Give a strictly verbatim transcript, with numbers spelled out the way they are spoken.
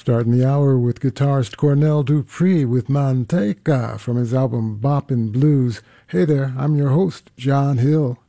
Starting the hour with guitarist Cornell Dupree with Manteca from his album Boppin' Blues. Hey there, I'm your host, John Hill.